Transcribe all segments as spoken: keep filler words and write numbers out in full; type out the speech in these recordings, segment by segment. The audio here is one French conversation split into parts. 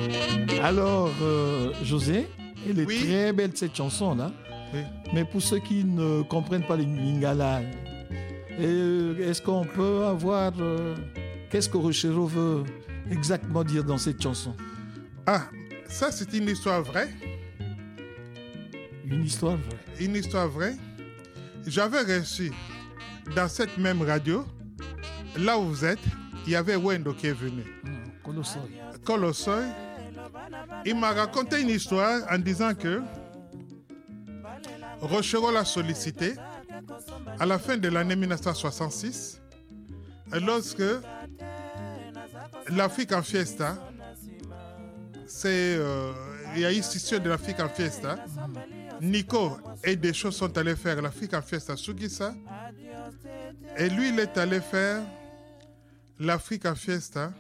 Alors, euh, José, elle est Oui. très belle cette chanson-là. Oui. Mais pour ceux qui ne comprennent pas le lingala, euh, est-ce qu'on peut avoir... euh, qu'est-ce que Rochero veut exactement dire dans cette chanson? Ah, ça c'est une histoire vraie. Une histoire vraie. Une histoire vraie. J'avais reçu dans cette même radio, là où vous êtes, il y avait Wendo qui est venu. Hmm, colossal. Colossoy. Il m'a raconté une histoire en disant que Rochero l'a sollicité à la fin de l'année mille neuf cent soixante-six, lorsque l'Afrique en Fiesta, c'est, euh, il y a eu scission de l'Afrique en Fiesta. Nico et des choses sont allés faire l'Afrique en Fiesta Sugisa. Et lui, il est allé faire l'Afrique en Fiesta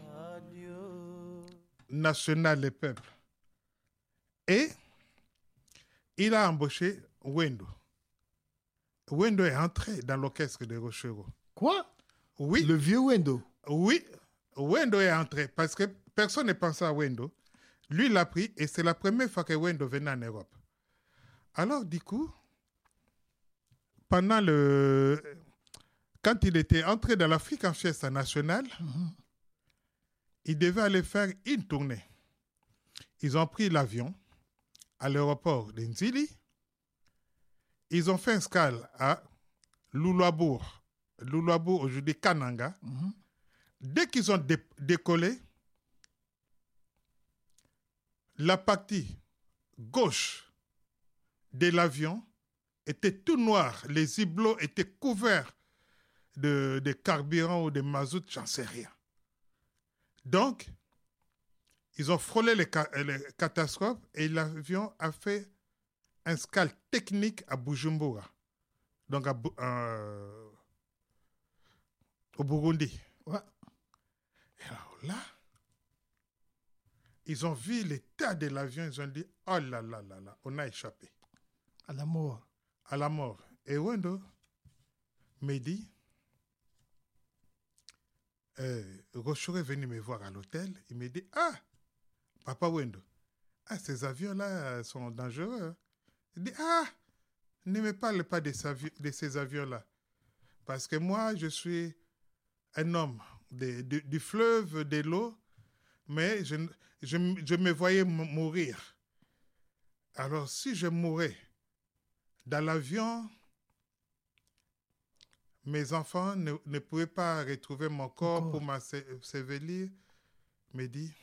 nationale des peuples. Et il a embauché Wendo. Wendo est entré dans l'orchestre de Rochero. Quoi? Oui. Le vieux Wendo. Oui, Wendo est entré parce que personne ne pensait à Wendo. Lui, il l'a pris et c'est la première fois que Wendo venait en Europe. Alors, du coup, pendant le... Quand il était entré dans l'Afrique en Fiesta nationale, mm-hmm. il devait aller faire une tournée. Ils ont pris l'avion à l'aéroport de Nzili. Ils ont fait un escale à Luluabour. Luluabour, aujourd'hui Kananga. Mm-hmm. Dès qu'ils ont dé- décollé, la partie gauche de l'avion était tout noir. Les hublots étaient couverts de, de carburant ou de mazout, j'en sais rien. Donc, ils ont frôlé les, ca- les catastrophes et l'avion a fait un escale technique à Bujumbura, donc à, euh, au Burundi. Ouais. Et alors là, ils ont vu l'état de l'avion, ils ont dit, oh là là là là, on a échappé. À la mort. À la mort. Et Wendo me dit, euh, Rochero est venu me voir à l'hôtel, il me dit, ah, Papa Wendo, ah, ces avions-là sont dangereux. Il dit, ah, ne me parle pas de, sa, de ces avions-là. Parce que moi, je suis un homme de, de, du fleuve, de l'eau, mais je, je, je me voyais mourir. Alors, si je mourais dans l'avion, mes enfants ne, ne pouvaient pas retrouver mon corps Encore. Pour m'ensevelir. Me dit,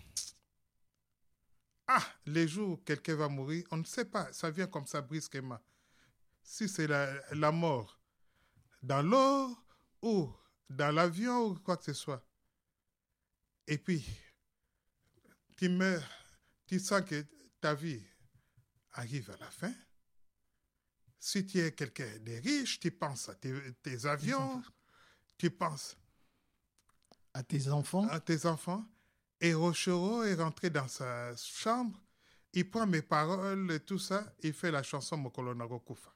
ah, les jours où quelqu'un va mourir, on ne sait pas, ça vient comme ça brusquement. Si c'est la, la mort dans l'eau ou dans l'avion ou quoi que ce soit. Et puis, tu meurs, tu sens que ta vie arrive à la fin. Si tu es quelqu'un de riche, tu penses à tes, tes avions, tu penses à tes enfants. À tes enfants. Et Rochero est rentré dans sa chambre, il prend mes paroles et tout ça, il fait la chanson Mokolo Nagokufa.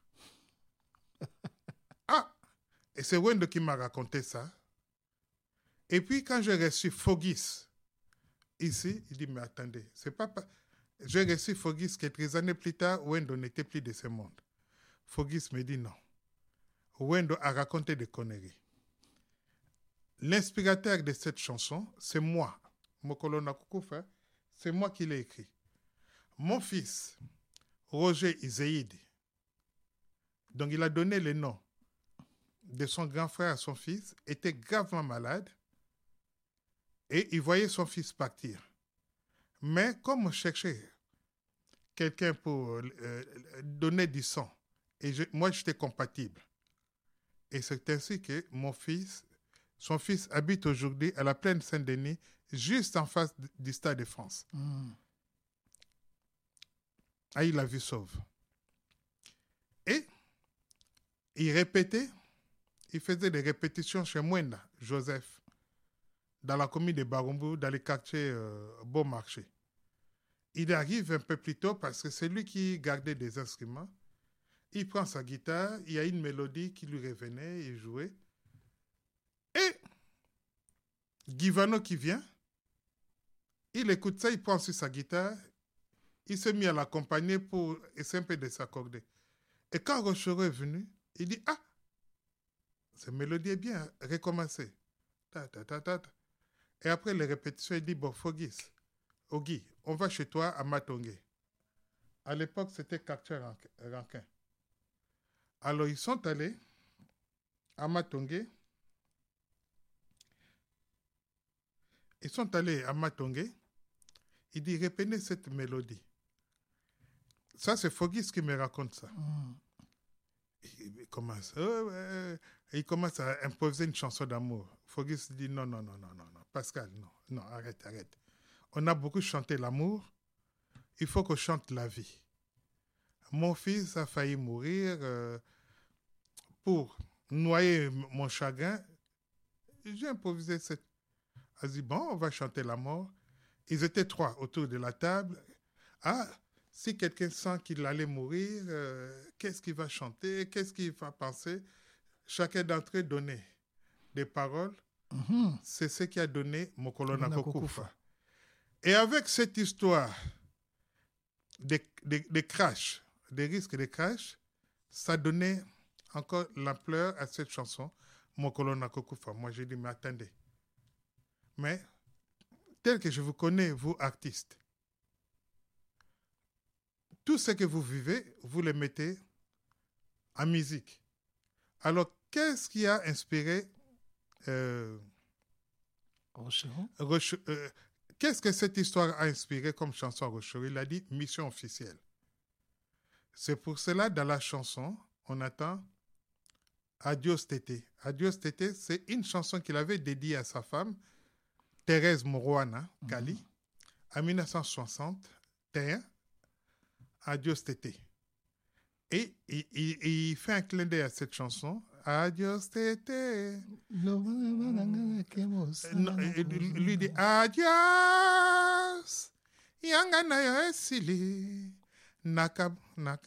Ah! Et c'est Wendo qui m'a raconté ça. Et puis quand j'ai reçu Fogis, ici, il dit, mais attendez, c'est pas... pas... J'ai reçu Fogis quelques années plus tard, Wendo n'était plus de ce monde. Fogis me dit non. Wendo a raconté des conneries. L'inspirateur de cette chanson, c'est moi. Mokolo Nagokufa, c'est moi qui l'ai écrit. Mon fils, Roger Iséidi, donc il a donné le nom de son grand frère à son fils, était gravement malade et il voyait son fils partir. Mais comme on cherchait quelqu'un pour euh, donner du sang, et je, moi j'étais compatible. Et c'est ainsi que mon fils, son fils habite aujourd'hui à la plaine Saint-Denis, juste en face du Stade de France. Mm. Ah, il a vu sauve. Et il répétait, il faisait des répétitions chez Mwenda, Joseph, dans la commune de Barumbu, dans le quartier euh, Beaumarchais. Il arrive un peu plus tôt parce que c'est lui qui gardait des instruments. Il prend sa guitare, il y a une mélodie qui lui revenait, il jouait. Et Guivano qui vient, il écoute ça, il prend sur sa guitare, il s'est mis à l'accompagner pour essayer un peu de s'accorder. Et quand Rochereau est venu, il dit, ah, cette mélodie est bien, recommencer. Ta, ta, ta, ta, ta. Et après les répétitions, il dit, bon, Fogis, Ogi, on va chez toi à Matongé. À l'époque, c'était Quartier Rankin. Alors, ils sont allés à Matongé. Ils sont allés à Matongé. Il dit, répétez cette mélodie. Ça, c'est Fogis qui me raconte ça. Mm. Il commence, oh, ouais. Il commence à imposer une chanson d'amour. Fogis dit, non, non, non, non, non, non. Pascal, non, non, arrête, arrête. On a beaucoup chanté l'amour. Il faut qu'on chante la vie. Mon fils a failli mourir euh, pour noyer mon chagrin. J'ai improvisé cette... Il dit, bon, on va chanter la mort. Ils étaient trois autour de la table. Ah, si quelqu'un sent qu'il allait mourir, euh, qu'est-ce qu'il va chanter? Qu'est-ce qu'il va penser? Chacun d'entre eux donnait des paroles. Mm-hmm. C'est ce qui a donné Mokolo Nakokufa. Et avec cette histoire des de, de crash, des risques de crash, ça donnait encore l'ampleur à cette chanson, Mokolo Nakokufa. Moi, j'ai dit, mais attendez. Mais, tel que je vous connais, vous, artistes, tout ce que vous vivez, vous le mettez en musique. Alors, qu'est-ce qui a inspiré euh, Rochereau Roche, euh, Qu'est-ce que cette histoire a inspiré comme chanson à Rochereau? Il a dit mission officielle. C'est pour cela, dans la chanson, on attend Adios Tété. Adios Tété, c'est une chanson qu'il avait dédiée à sa femme, Thérèse Moroana Kali, mm-hmm. en dix-neuf cent soixante et un. Adios Tété. Et il, il, il fait un clin d'œil à cette chanson. Adios Tété. Non, lui dit Adios. Yanga na yo esili. Naka naka.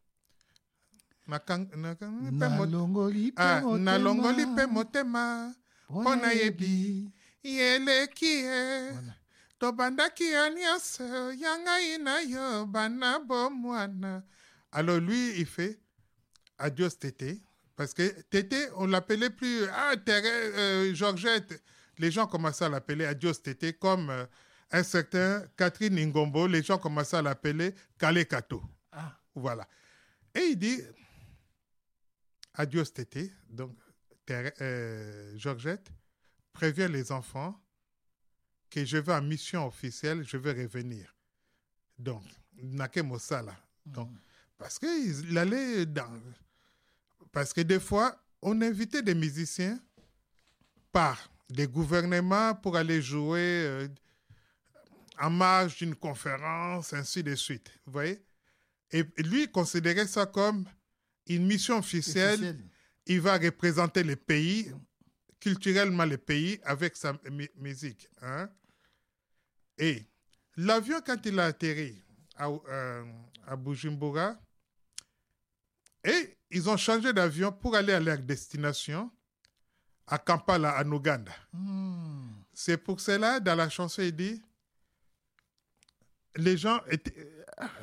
Nalongoli pe motema. Pona yebi. Yeleki e. Tobandaki alias. Yanga ina yo bana bomwana. Alors lui, il fait Adios Tété. Parce que Tété, on l'appelait plus ah, Thérèse, euh, Georgette. Les gens commençaient à l'appeler Adios Tété, comme euh, un certain Catherine Ngombo. Les gens commençaient à l'appeler Kale Kato. Ah. Voilà. Et il dit Adios Tété. Donc, Thérèse, euh, Georgette prévient les enfants que je vais en mission officielle, je vais revenir. Donc, Nake Mosala. Donc, mm. parce qu'il allait dans... Parce que des fois, on invitait des musiciens par des gouvernements pour aller jouer euh, en marge d'une conférence, ainsi de suite. Vous voyez? Et lui, il considérait ça comme une mission officielle. officielle. Il va représenter le pays, culturellement le pays, avec sa m- musique. Hein? Et l'avion, quand il a atterri à, euh, à Bujumbura, et ils ont changé d'avion pour aller à leur destination, à Kampala, en Ouganda. Mm. C'est pour cela, dans la chanson, il dit, les gens étaient...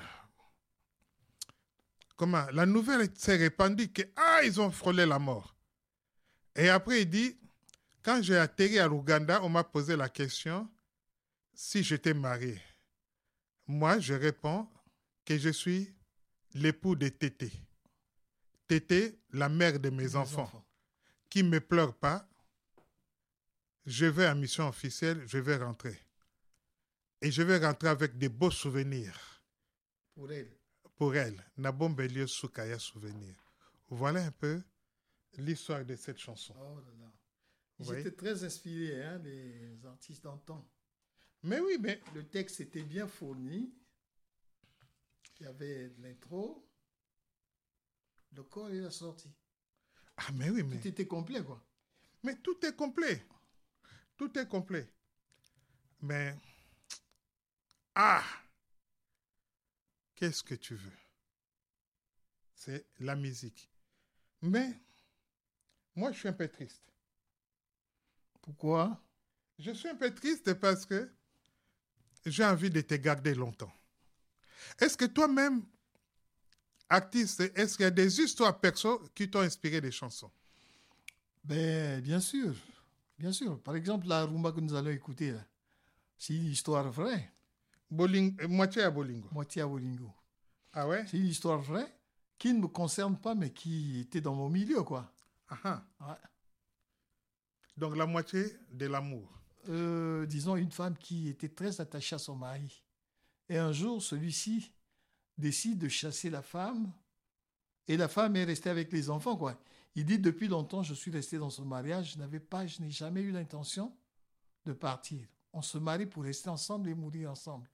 Comment? La nouvelle s'est répandue que, ah, ils ont frôlé la mort. Et après, il dit, quand j'ai atterri à l'Ouganda, on m'a posé la question si j'étais marié. Moi, je réponds que je suis l'époux de Tété. Tété, la mère de mes, mes enfants, enfants, qui ne me pleure pas, je vais en mission officielle, je vais rentrer. Et je vais rentrer avec des beaux souvenirs. Pour elle. Pour elle. Nabombelio Soukaya souvenir. Voilà un peu l'histoire de cette chanson. Oh là là. Ils étaient très inspirés, hein, les artistes d'antan. Mais oui, mais... Le texte était bien fourni. Il y avait l'intro. Le corps, il a sorti. Ah, mais oui, mais... Tout était complet, quoi. Mais tout est complet. Tout est complet. Mais... Ah! Qu'est-ce que tu veux? C'est la musique. Mais, moi, je suis un peu triste. Pourquoi? Je suis un peu triste parce que j'ai envie de te garder longtemps. Est-ce que toi-même, artiste, est-ce qu'il y a des histoires perso qui t'ont inspiré des chansons? Ben, bien sûr, bien sûr. Par exemple, la rumba que nous allons écouter, là, c'est une histoire vraie. Boling, moitié à Bolingo. Moitié à Bolingo. Ah ouais? C'est une histoire vraie qui ne me concerne pas, mais qui était dans mon milieu, quoi. Ah, Ouais. donc la moitié de l'amour. Euh, disons, une femme qui était très attachée à son mari. Et un jour, celui-ci décide de chasser la femme. Et la femme est restée avec les enfants, quoi. Il dit, depuis longtemps, je suis resté dans ce mariage. Je n'avais pas, je n'ai jamais eu l'intention de partir. On se marie pour rester ensemble et mourir ensemble.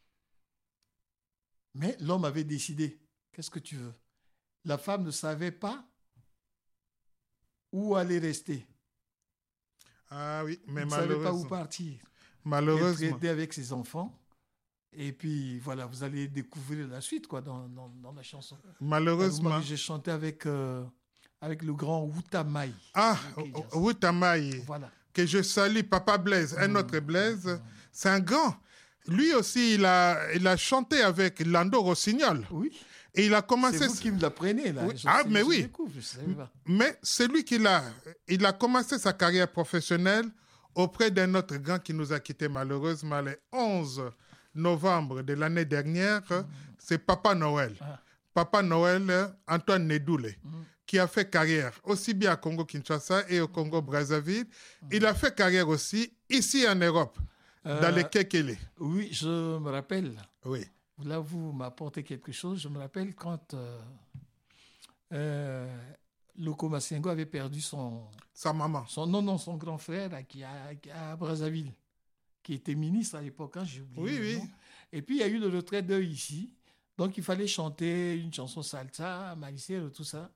Mais l'homme avait décidé. Qu'est-ce que tu veux? La femme ne savait pas où aller rester. Ah oui, mais Elle ne savait pas où malheureusement. partir. Malheureusement. Elle traitait avec ses enfants. Et puis, voilà, vous allez découvrir la suite, quoi, dans, dans, dans la chanson. Malheureusement. J'ai chanté avec, euh, avec le grand Wutamai. Ah, Ok, yes. Wutamai. Voilà. Que je salue, Papa Blaise, un autre Blaise. C'est un grand. Lui aussi, il a, il a chanté avec Lando Rossignol. Oui. Et il a commencé. C'est vous qui me l'apprenez, là. Oui. Je Ah, sais, mais je oui. découvre, je savais pas. Mais c'est lui qui l'a. Il a commencé sa carrière professionnelle auprès d'un autre grand qui nous a quittés malheureusement le onze novembre de l'année dernière. Mm. C'est Papa Noël. Ah. Papa Noël, Antoine Nedoule, mm. qui a fait carrière aussi bien à Congo-Kinshasa et au Congo-Brazzaville. Mm. Il a fait carrière aussi ici en Europe, euh, dans les Kekele. Oui, je me rappelle. Oui. Là, vous m'apportez quelque chose. Je me rappelle quand euh, euh, Loko Masengo avait perdu son... Sa maman. Son, non, non, son grand frère là, qui a, à Brazzaville, qui était ministre à l'époque, hein, j'ai oublié. Oui, oui. Nom. Et puis, il y a eu le retrait d'eux ici. Donc, il fallait chanter une chanson salsa, malicère, tout ça.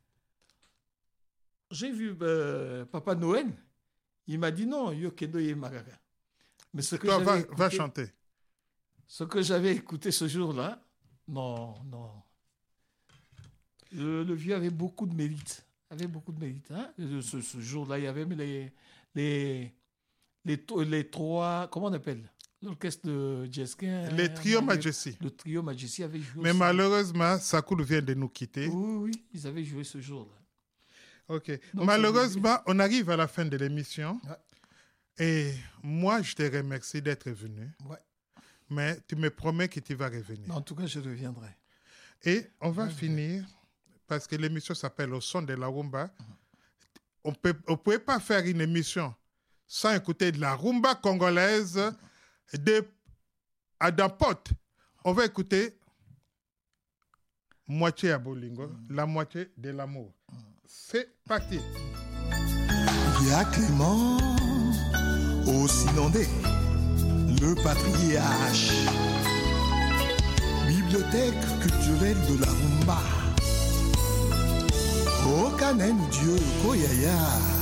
J'ai vu euh, Papa Noël. Il m'a dit non, yo kendo ye magaga. Mais ce que Toi, va, écouté, va chanter. Ce que j'avais écouté ce jour-là, non, non. Le, le vieux avait beaucoup de mérite. Avait beaucoup de mérite. Hein? Ce, ce jour-là, il y avait les, les, les, les trois, comment on appelle? L'orchestre de Jesquin. Le trio Majesty. Le trio Majesty avait joué. Mais malheureusement, Sakoul vient de nous quitter. Oui, oui, ils avaient joué ce jour-là. Ok. Donc, malheureusement, on arrive à la fin de l'émission. Ouais. Et moi, je te remercie d'être venu. Ouais. Mais tu me promets que tu vas revenir. En tout cas, je reviendrai. Et on va ouais, finir, parce que l'émission s'appelle Au son de la rumba. Uh-huh. On peut, on ne pouvait pas faire une émission sans écouter de la rumba congolaise de Adam Pot. On va écouter moitié à Bolingo, uh-huh. la moitié de l'amour. Uh-huh. C'est parti. Il y a Clément, aussi Landais. Le patriarche, bibliothèque culturelle de la rumba. Au Canen Dieu Koyaya.